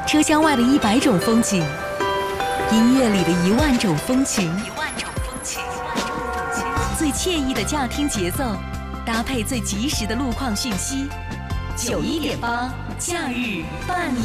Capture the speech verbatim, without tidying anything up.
车厢外的一百种风景，音乐里的一万种风情，一万种风情，最惬意的驾听节奏，搭配最及时的路况讯息。九一点八，假日伴你。